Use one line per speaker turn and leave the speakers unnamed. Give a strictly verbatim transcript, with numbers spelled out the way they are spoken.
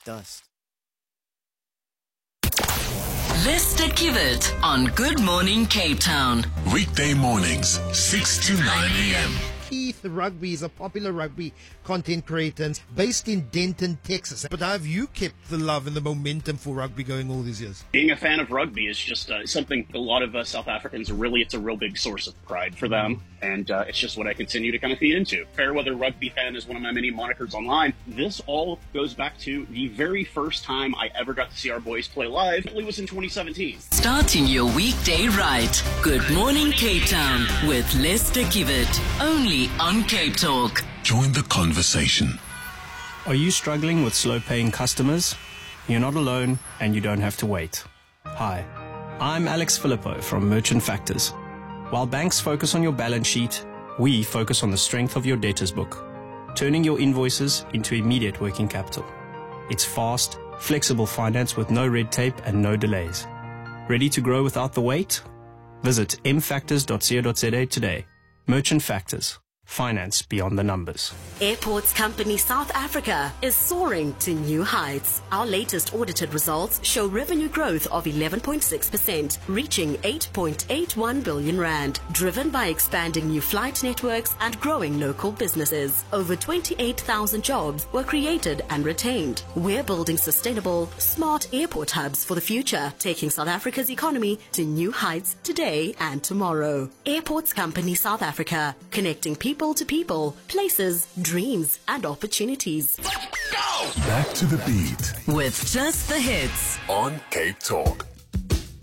dust.
Lester Kivet on Good Morning Cape Town.
Weekday mornings, six to nine a.m.
Keith Rugby is a popular rugby content creator based in Denton, Texas. But how have you kept the love and the momentum for rugby going all these years?
Being a fan of rugby is just uh, something a lot of uh, South Africans really, it's a real big source of pride for them. And uh, it's just what I continue to kind of feed into. Fairweather Rugby Fan is one of my many monikers online. This all goes back to the very first time I ever got to see our boys play live. It was in twenty seventeen.
Starting your weekday right. Good Morning Cape Town with Lester Kivet. Only on Cape Talk.
Join the conversation.
Are you struggling with slow-paying customers? You're not alone, and you don't have to wait. Hi, I'm Alex Filippo from Merchant Factors. While banks focus on your balance sheet, we focus on the strength of your debtors book, turning your invoices into immediate working capital. It's fast, flexible finance with no red tape and no delays. Ready to grow without the wait? Visit m factors dot co dot za today. Merchant Factors. Finance beyond the numbers.
Airports Company South Africa is soaring to new heights. Our latest audited results show revenue growth of eleven point six percent, reaching eight point eight one billion rand, driven by expanding new flight networks and growing local businesses. Over twenty-eight thousand jobs were created and retained. We're building sustainable, smart airport hubs for the future, taking South Africa's economy to new heights today and tomorrow. Airports Company South Africa, connecting people to people, places, dreams, and opportunities.
Back to the beat
With just the hits.
on Cape Talk.